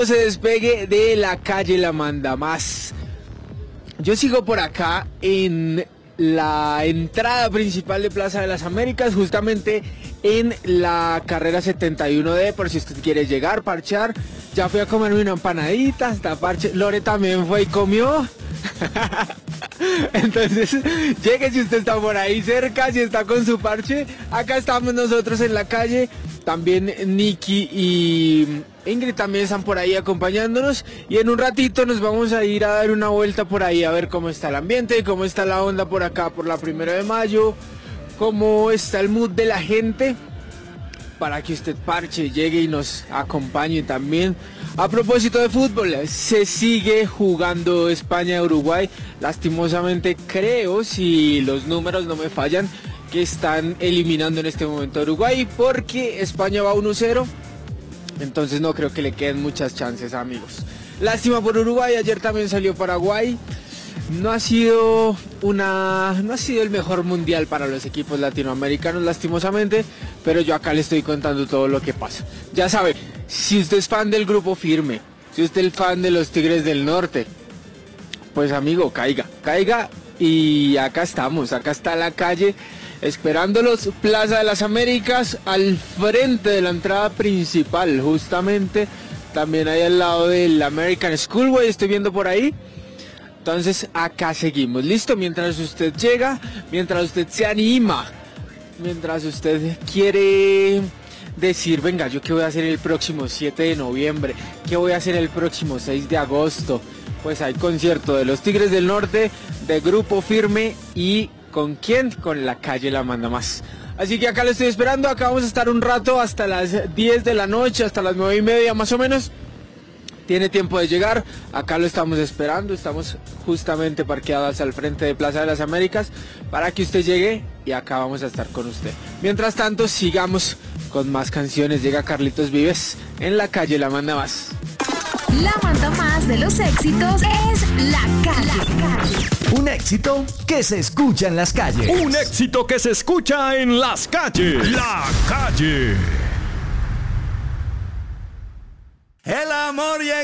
se despegue de la calle La Manda Más. Yo sigo por acá en la entrada principal de Plaza de las Américas, justamente en la carrera 71D, por si usted quiere llegar, parchar. Ya fui a comerme una empanadita, hasta parche. Lore también fue y comió. Entonces, llegue si usted está por ahí cerca, si está con su parche. Acá estamos nosotros en la calle. También Nicky y Ingrid también están por ahí acompañándonos. Y en un ratito nos vamos a ir a dar una vuelta por ahí a ver cómo está el ambiente, cómo está la onda por acá por la 1 de mayo, cómo está el mood de la gente, para que usted parche, llegue y nos acompañe también. A propósito de fútbol, se sigue jugando España-Uruguay. Lastimosamente creo, si los números no me fallan, que están eliminando en este momento a Uruguay, porque España va 1-0. Entonces no creo que le queden muchas chances, amigos. Lástima por Uruguay, ayer también salió Paraguay. No ha sido el mejor mundial para los equipos latinoamericanos, lastimosamente, pero yo acá le estoy contando todo lo que pasa. Ya sabe, si usted es fan del Grupo Firme, si usted es fan de los Tigres del Norte, pues amigo, caiga y acá estamos, acá está la calle esperándolos, Plaza de las Américas, al frente de la entrada principal, justamente, también ahí al lado del American Schoolway, estoy viendo por ahí. Entonces acá seguimos, listo, mientras usted llega, mientras usted se anima, mientras usted quiere decir, venga, yo qué voy a hacer el próximo 7 de noviembre, qué voy a hacer el próximo 6 de agosto, pues hay concierto de los Tigres del Norte, de Grupo Firme y ¿con quién? Con la calle La Manda Más. Así que acá lo estoy esperando, acá vamos a estar un rato hasta las 10 de la noche, hasta las 9:30 más o menos. Tiene tiempo de llegar, acá lo estamos esperando, estamos justamente parqueados al frente de Plaza de las Américas para que usted llegue y acá vamos a estar con usted. Mientras tanto, sigamos con más canciones. Llega Carlitos Vives en la calle La Manda Más. La Manda Más de los éxitos es La Calle. Un éxito que se escucha en las calles. Un éxito que se escucha en las calles. La Calle. El amor llega.